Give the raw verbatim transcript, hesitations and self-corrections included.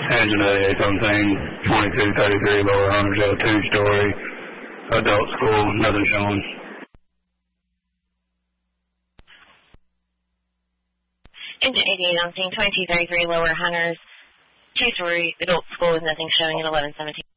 Engine eighty-eight seventeen, twenty-two thirty-three, Lower Huntersville, two-story, adult school, nothing showing. Engine eighty-eight on scene, twenty-two thirty-three, Lower Hunters, two-story, adult school with nothing showing at eleven seventeen.